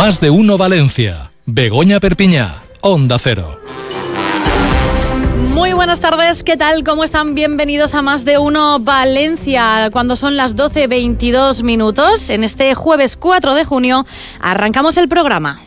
Más de Uno Valencia. Begoña Perpiñá, Onda Cero. Muy buenas tardes, ¿qué tal? ¿Cómo están? Bienvenidos a Más de Uno Valencia. Cuando son las 12:22 minutos, en este jueves 4 de junio, arrancamos el programa.